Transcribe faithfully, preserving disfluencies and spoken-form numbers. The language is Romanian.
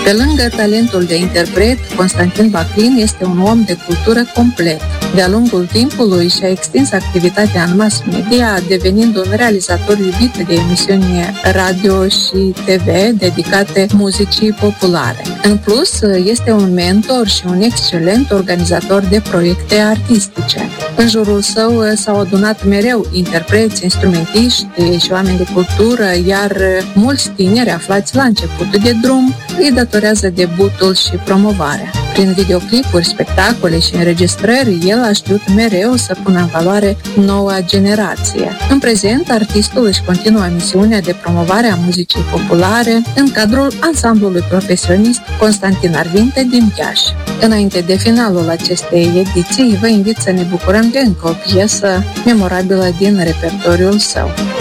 Pe lângă talentul de interpret, Constantin Baclin este un om de cultură complet. De-a lungul timpului și-a extins activitatea în mass media, devenind un realizator iubit de emisiuni radio și T V dedicate muzicii populare. În plus, este un mentor și un excelent organizator de proiecte artistice. În jurul său s-au adunat mereu interpreți, instrumentiști și oameni de cultură, iar mulți tineri aflați la începutul de drum îi datorează debutul și promovarea. Prin videoclipuri, spectacole și înregistrări, el a știut mereu să pună în valoare noua generație. În prezent, artistul își continuă misiunea de promovare a muzicii populare în cadrul ansamblului profesionist Constantin Arvinte din Iași. Înainte de finalul acestei ediții, vă invit să ne bucurăm de încă o piesă memorabilă din repertoriul său.